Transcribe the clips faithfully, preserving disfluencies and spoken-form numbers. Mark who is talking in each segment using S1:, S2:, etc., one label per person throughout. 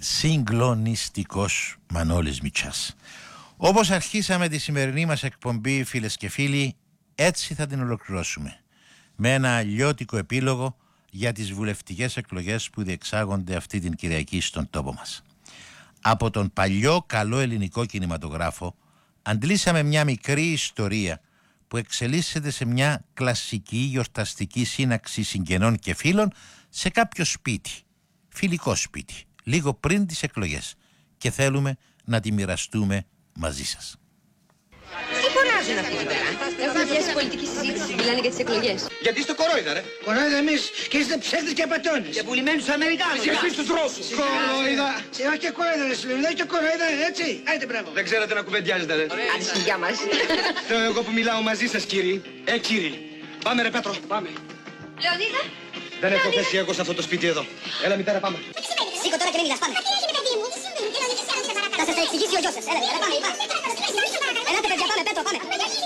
S1: Συγκλονιστικός Μανώλης Μητσάς. Όπως αρχίσαμε τη σημερινή μας εκπομπή, φίλες και φίλοι, έτσι θα την ολοκληρώσουμε. Με ένα αλλιώτικο επίλογο για τις βουλευτικές εκλογές που διεξάγονται αυτή την Κυριακή στον τόπο μας. Από τον παλιό καλό ελληνικό κινηματογράφο αντλήσαμε μια μικρή ιστορία που εξελίσσεται σε μια κλασική γιορταστική σύναξη συγγενών και φίλων σε κάποιο σπίτι, φιλικό σπίτι, λίγο πριν τις εκλογές, και θέλουμε να τη μοιραστούμε μαζί σας.
S2: Τι φωνάζουν αυτοί εδώ πέρα? Έχουν πιάσει πολιτική συζήτηση, μιλάνε για τις εκλογές.
S3: Γιατί είστε κορόιδα, ρε.
S4: Κορόιδα εμείς και είστε ψεύτες και απατώνες.
S3: Και πουλημένοι στους Αμερικάνους. Και εσείς τους Ρώσους.
S4: Κορόιδα. Ε, όχι και κορόιδα, ρε συλλογή. Όχι και κορόιδα, έτσι. Άιτε, μπράβο.
S3: Δεν ξέρετε να κουβεντιάζετε, ρε.
S2: Άντε στη δουλειά μας.
S3: Λέω εγώ που μιλάω μαζί σας, κύριοι. Ε, κύριοι. Πάμε, ρε Πέτρο. Πάμε.
S2: Λεωνίδα.
S3: Δεν έχω θέση εγώ σε αυτό το σπίτι εδώ. Έλα, μητέρα, πάμε.
S5: Σήκω τώρα και μην μιλάς, πάμε. Θα σας τα εξηγήσει ο γιος σας. Έλα, μητέρα, πάμε, πάμε. Ελάτε, παιδιά, πάμε, Πέτρο, πάμε.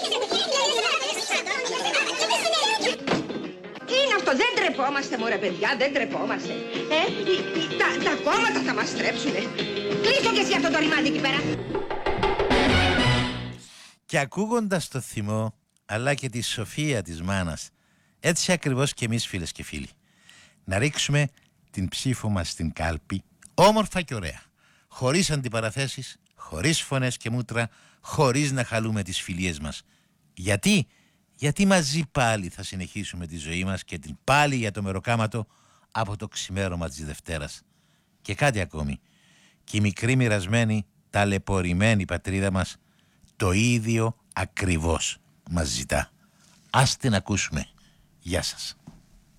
S2: Τι είναι αυτό, δεν τρεπόμαστε, μωρέ παιδιά, δεν τρεπόμαστε. Ε, τα, τα κόμματα θα μας στρέψουνε. Κλείστο και εσύ αυτό το ρημάδι εκεί πέρα.
S1: Και ακούγοντας το θυμό, αλλά και τη σοφία της μάνας, έτσι ακριβώς και εμείς, φίλες και φίλοι, να ρίξουμε την ψήφο μας στην κάλπη, όμορφα και ωραία, χωρίς αντιπαραθέσεις, χωρίς φωνές και μούτρα, χωρίς να χαλούμε τις φιλίες μας. Γιατί? Γιατί μαζί πάλι θα συνεχίσουμε τη ζωή μας και την πάλι για το μεροκάματο από το ξημέρωμα της Δευτέρας. Και κάτι ακόμη, και η μικρή μοιρασμένη, ταλαιπωρημένη πατρίδα μας το ίδιο ακριβώς μας ζητά. Ας την ακούσουμε. Γεια σας.